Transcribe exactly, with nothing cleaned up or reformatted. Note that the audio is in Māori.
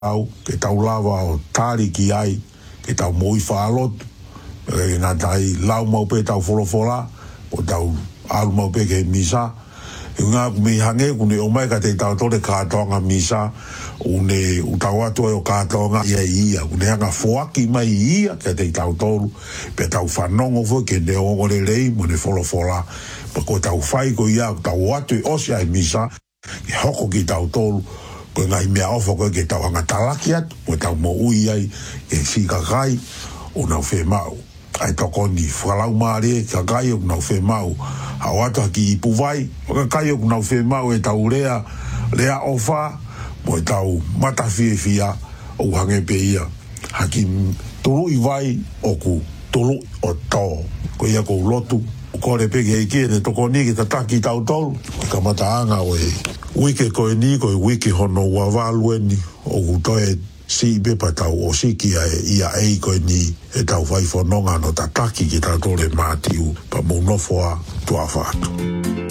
au ke tau lava o tari ki ai ke tau moi whaalot e ngā tai lau mau pe tau wholofola o tau alu mau pe ke misa e ngā me hange kune o mai ka te tau tore kātoanga misa une u tau atu e o kātoanga ia ia kune hanga whoaki mai ia ke te tau toru pe tau whanongo fo ke ne ongo le rei mo ne wholofola pa ko tau whai ko ia tau atu e osia e misa ke hoko ki tau toru ko ngai mea ofo ko ke tau hanga talaki atu ko tau mo ui ai ke si kakai o nau whe mau ai toko ni whalau maare kakai o nau whe mau hau atu haki i puwai o kakai o nau whe mau e tau rea rea ofa mo e tau mata fie fia o hange pe ia haki tolu i vai o ku tolu o tō ko ia ko lotu o kore peke e kia ne toko ni ki tataki tau tolu ka mata anga o e wike koe ni koe wike hono ua walueni o kutoe si pepa tau o siki a ia ei koe ni e tau whai whanonga no tataki ki tau tole mātiu pa maunofoa tua whātu.